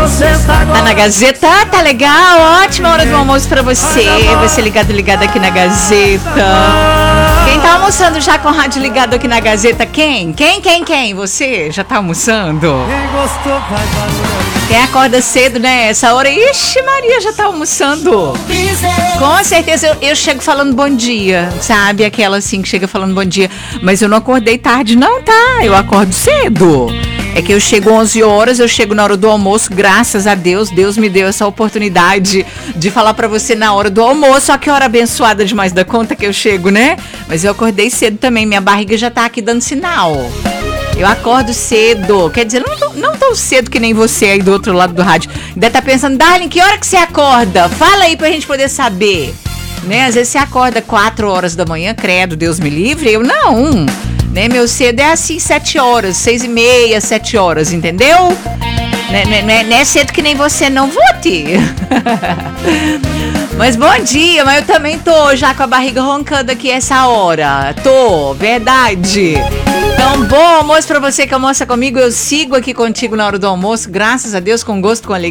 Tá na Gazeta? Tá legal, ótima hora do almoço pra você. Você ligado aqui na Gazeta. Quem tá almoçando já com o rádio ligado aqui na Gazeta? Quem? Você já tá almoçando? Quem acorda cedo, né? Essa hora, ixi, Maria já tá almoçando. Com certeza eu chego falando bom dia, sabe? Aquela assim que chega falando bom dia. Mas eu não acordei tarde não, tá? Eu acordo cedo. É que eu chego 11 horas, eu chego na hora do almoço, graças a Deus. Deus me deu essa oportunidade de falar pra você na hora do almoço. Ó que hora abençoada demais da conta que eu chego, né? Mas eu acordei cedo também, minha barriga já tá aqui dando sinal. Eu acordo cedo, quer dizer, não tão cedo que nem você aí do outro lado do rádio. Ainda tá pensando, Darling, que hora que você acorda? Fala aí pra gente poder saber. Né? Às vezes você acorda 4 horas da manhã, credo, Deus me livre. Eu não. Né? Meu cedo é assim, 7 horas, 6h30, 7 horas, entendeu? Não é cedo que nem você, não, vote. Mas bom dia, mas eu também tô já com a barriga roncando aqui essa hora. Tô, verdade. Então, bom almoço pra você que almoça comigo. Eu sigo aqui contigo na hora do almoço, graças a Deus, com gosto, com alegria.